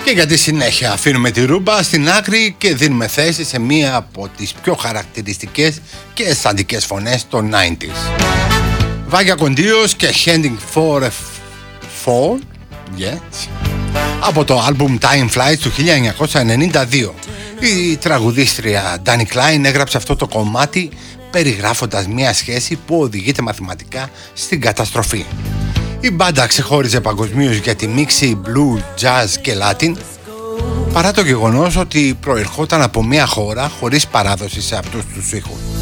Και για τη συνέχεια αφήνουμε τη ρούμπα στην άκρη και δίνουμε θέση σε μία από τις πιο χαρακτηριστικές και αισθαντικές φωνές των 90s. Βάγια Κοντίος και Heading for a Fall, yes, από το άλμπουμ Time Flies του 1992. Η τραγουδίστρια Dani Klein έγραψε αυτό το κομμάτι περιγράφοντας μια σχέση που οδηγείται μαθηματικά στην καταστροφή. Η μπάντα ξεχώριζε παγκοσμίως για τη μίξη blues, jazz και latin, παρά το γεγονός ότι προερχόταν από μια χώρα χωρίς παράδοση σε αυτούς τους ήχους.